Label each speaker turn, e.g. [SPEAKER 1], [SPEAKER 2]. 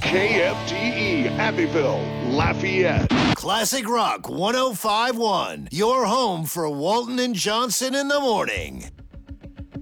[SPEAKER 1] KFTE, Abbeville, Lafayette.
[SPEAKER 2] Classic Rock 105.1, your home for Walton and Johnson in the morning.